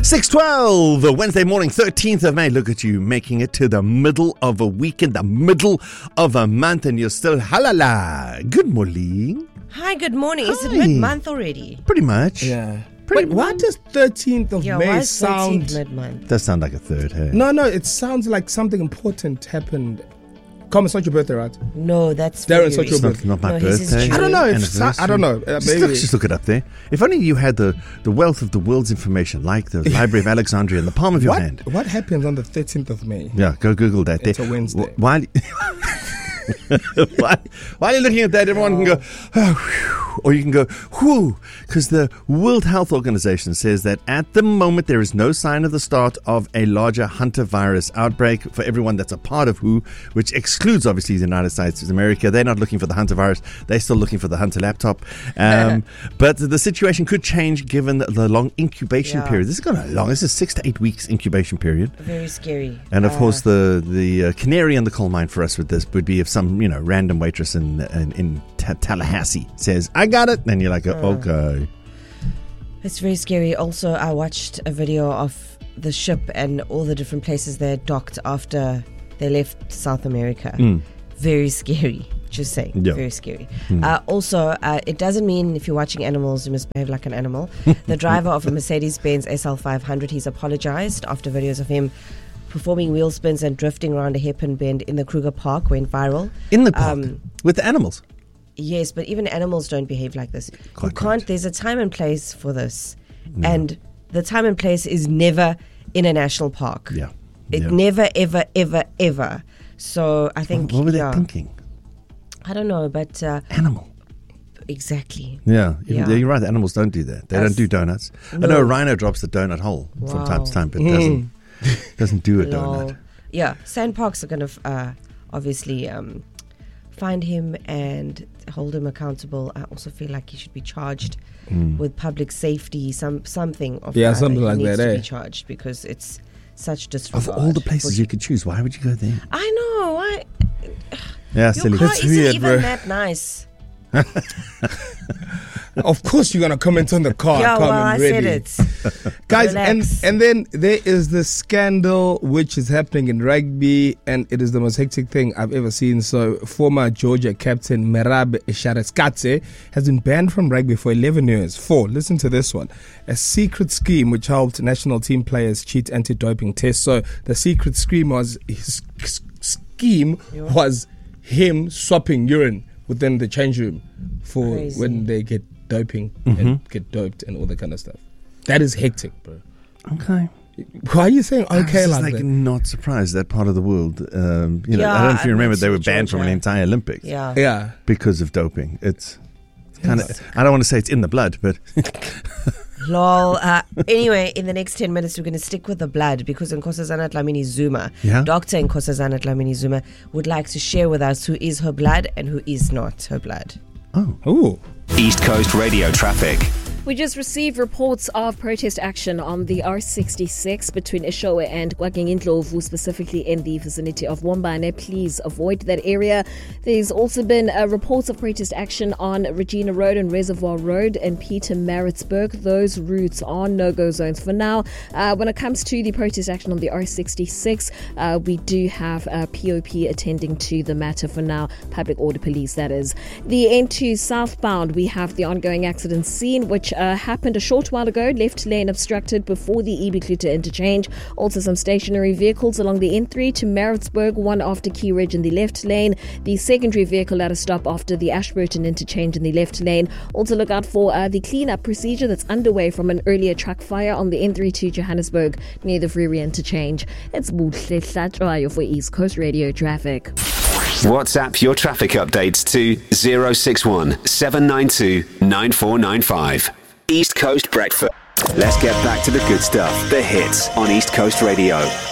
6:12, Wednesday morning, 13th of May. Look at you, making it to the middle of a week, in the middle of a month, and you're still halala. Good morning. Hi, good morning. Is it mid-month already? Pretty much. Yeah. But why does 13th of May sound... mid-month? Does sound like a third, hey? No, it sounds like something important happened. Come, it's not your birthday, right? No, that's Darren's not your It's birthday. not my his is birthday. June. I don't know. Anniversary. I don't know. Maybe. Just look it up there. If only you had the wealth of the world's information, like the Library of Alexandria in the palm of your hand. What happens on the 13th of May? Yeah, go Google that. It's a Wednesday. While you're looking at that, everyone can go, oh, whew, or you can go, whew, because the World Health Organization says that at the moment there is no sign of the start of a larger hantavirus outbreak for everyone that's a part of WHO, which excludes obviously the United States of America. They're not looking for the hantavirus; they're still looking for the Hunter laptop. But the situation could change given the long incubation period. This is 6 to 8 weeks incubation period. Very scary. And of course, the canary in the coal mine for us with this would be if some random waitress in Tallahassee says, "I got it," then you're like, okay. It's very scary. Also, I watched a video of the ship and all the different places they had docked after they left South America. Very scary. Just saying, very scary. Also, it doesn't mean if you're watching animals, you must behave like an animal. The driver of a Mercedes-Benz SL500, he's apologized after videos of him performing wheel spins and drifting around a hairpin bend in the Kruger Park went viral. In the park? With the animals? Yes, but even animals don't behave like this. Quite you can't. There's a time and place for this. And the time and place is never in a national park. Yeah. It never, ever, ever, ever. So I think... What were they thinking? I don't know, but... Animal. Exactly. Yeah, you're right. Animals don't do that. They don't do donuts. No. I know a rhino drops the donut hole from time to time, but doesn't do a donut. Yeah, sand parks are going to obviously find him and hold him accountable. I also feel like he should be charged with public safety, something of something like he needs that. to be charged because it's such disregard. Of all the places you could choose, why would you go there? I know. Yeah, Your silly. car That's isn't weird, even bro. that nice. Of course you're going to comment on the car. Yeah, well, I ready. said it. Guys, Relax. and then there is this scandal which is happening in rugby, and it is the most hectic thing I've ever seen. So former Georgia captain Merab Shareskatse has been banned from rugby for 11 years. Listen to this one. A secret scheme which helped national team players cheat anti-doping tests. So the secret scheme was him swapping urine within the change room for Crazy. when they get doping and get doped and all that kind of stuff. That is hectic, bro. Okay. Why are you saying okay I was like that? not surprised that part of the world. I don't know if you I remember went they to were banned from an Georgia. entire Olympics Yeah. because of doping. It's kind of. I don't want to say it's in the blood, but Lol. Anyway, in the next 10 minutes, we're going to stick with the blood because Nkosazana Dlamini Zuma, Dr. Nkosazana Dlamini Zuma, would like to share with us who is her blood and who is not her blood. Ooh. East Coast Radio traffic. We just received reports of protest action on the R66 between Eshowe and Kwagengindlovu, specifically in the vicinity of Wombane. Please avoid that area. There's also been reports of protest action on Regina Road and Reservoir Road and Pietermaritzburg. Those routes are no-go zones for now. When it comes to the protest action on the R66, we do have POP attending to the matter for now. Public Order Police, that is. The N2 southbound, we have the ongoing accident scene, which happened a short while ago. Left lane obstructed before the Ebikluta interchange. Also some stationary vehicles along the N3 to Maritzburg, one after Key Ridge in the left lane. The secondary vehicle at a stop after the Ashburton interchange in the left lane. Also look out for the cleanup procedure that's underway from an earlier truck fire on the N3 to Johannesburg near the Freeway interchange. It's Buhle Hlatshwayo for East Coast Radio traffic. WhatsApp your traffic updates to 061 792 9495. East Coast Breakfast. Let's get back to the good stuff. The hits on East Coast Radio.